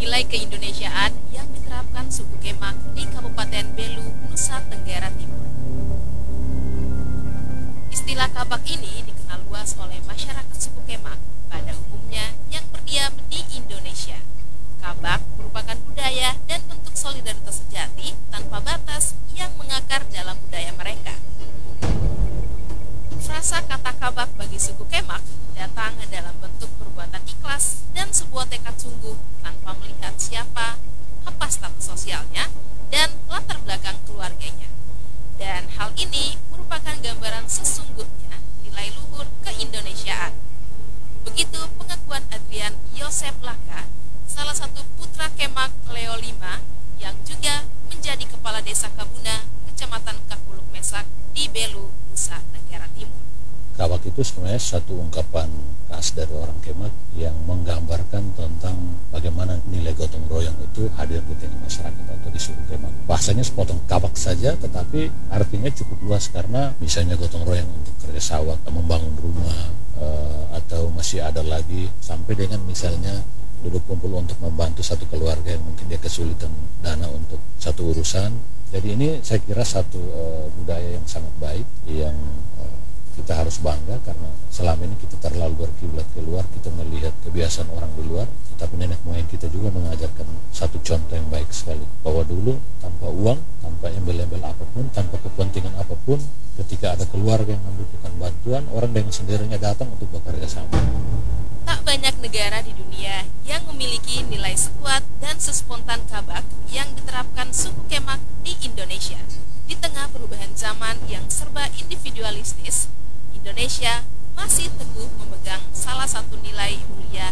nilai keindonesiaan yang diterapkan suku Kemak di Kabupaten Belu, Nusa Tenggara Timur. Istilah kabak ini dikenal luas oleh masyarakat suku Kemak pada umumnya yang berdiam di Indonesia. Kabak merupakan budaya dan bentuk solidaritas sejati tanpa batas yang mengakar dalam budaya mereka. Frasa kata kabak bagi suku Kemak datang dalam bentuk perbuatan ikhlas dan sebuah tekad sungguh tanpa melihat siapa, apa status sosialnya, dan latar belakang keluarganya. Dan hal ini merupakan gambaran sesungguhnya nilai luhur keindonesiaan. Begitu pengakuan Adrian Yosef Laka, salah satu putra Kemak Leo 5 yang juga menjadi kepala desa Kabuna, Kecamatan Kapuluk Mesak di Belu, Nusa Tenggara Timur. Kabak itu sebenarnya satu ungkapan khas dari orang Kemak yang menggambarkan tentang bagaimana nilai gotong royong itu hadir di tengah masyarakat atau di suku Kemak. Bahasanya sepotong kabak saja, tetapi artinya cukup luas karena misalnya gotong royong untuk kerja sawah, membangun rumah, atau masih ada lagi sampai dengan misalnya duduk kumpul untuk membantu satu keluarga yang mungkin dia kesulitan dana untuk satu urusan. Jadi ini saya kira satu budaya yang sangat baik yang kita harus bangga karena selama ini kita terlalu berkiblat keluar, kita melihat kebiasaan orang di luar, tapi nenek moyang kita juga mengajarkan satu contoh yang baik sekali, bahwa dulu tanpa uang, tanpa embel-embel apapun, tanpa kepentingan apapun, ketika ada keluarga yang membutuhkan bantuan, orang dengan sendirinya datang untuk bekerja sama. Tak banyak negara di dunia yang memiliki nilai sekuat dan sespontan kabak yang diterapkan suku Kemak di Indonesia. Di tengah perubahan zaman yang serba individualistis, Indonesia masih teguh memegang salah satu nilai mulia